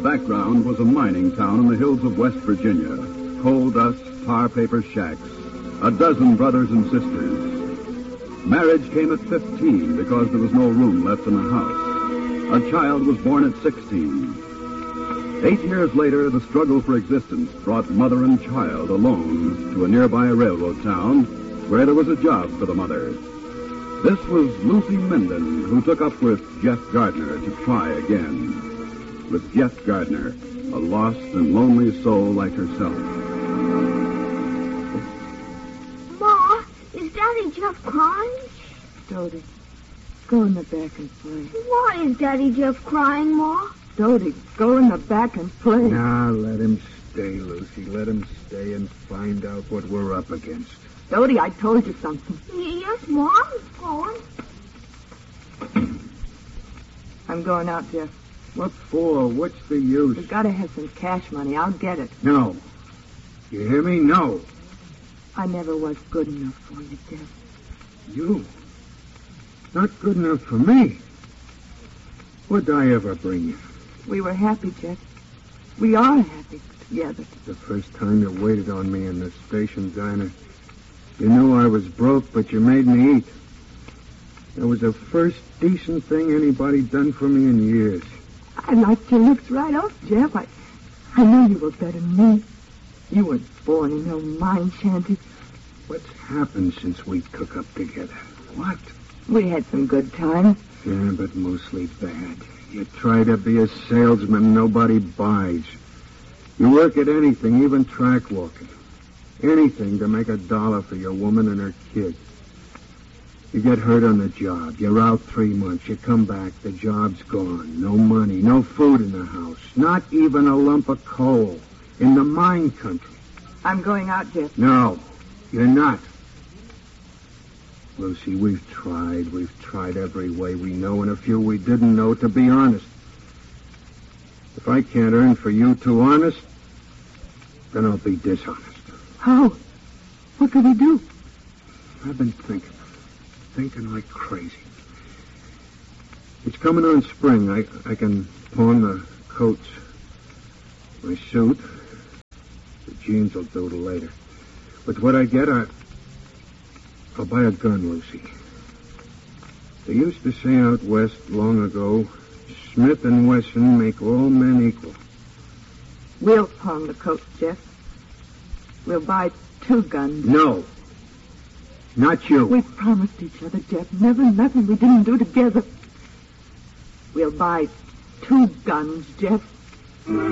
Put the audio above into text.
background was a mining town in the hills of West Virginia. Coal dust, tar paper shacks, a dozen brothers and sisters. Marriage came at 15 because there was no room left in the house. A child was born at 16. 8 years later, the struggle for existence brought mother and child alone to a nearby railroad town where there was a job for the mother. This was Lucy Minden, who took up with Jeff Gardner to try again. With Jeff Gardner, a lost and lonely soul like herself. Ma, is Daddy Jeff crying? Dodie, go in the back and play. Why is Daddy Jeff crying, Ma? Dodie, go in the back and play. Now, let him stay, Lucy. Let him stay and find out what we're up against. Dodie, I told you something. Yes, Ma, I'm going. I'm going out, Jeff. What for? What's the use? We gotta have some cash money. I'll get it. No. You hear me? No. I never was good enough for you, Jeff. You? Not good enough for me? What'd I ever bring you? We were happy, Jeff. We are happy together. The first time you waited on me in the station diner. You knew I was broke, but you made me eat. It was the first decent thing anybody done for me in years. I liked your looks right off, Jeff. I knew you were better than me. You weren't born in no mine shanty. What's happened since we took up together? What? We had some good times. Yeah, but mostly bad. You try to be a salesman nobody buys. You work at anything, even track walking. Anything to make $1 for your woman and her kid. You get hurt on the job. You're out 3 months. You come back. The job's gone. No money. No food in the house. Not even a lump of coal. In the mine country. I'm going out, Jeff. No, you're not. Lucy, we've tried. We've tried every way we know and a few we didn't know, to be honest. If I can't earn for you two honest, then I'll be dishonest. How? What could we do? I've been thinking like crazy. It's coming on spring. I can pawn the coats, my suit. The jeans will do till later. With what I get, I'll buy a gun, Lucy. They used to say out west long ago, Smith & Wesson make all men equal. We'll pawn the coat, Jeff. We'll buy 2 guns. No. Not you. We promised each other, Jeff. Never nothing we didn't do together. We'll buy 2 guns, Jeff.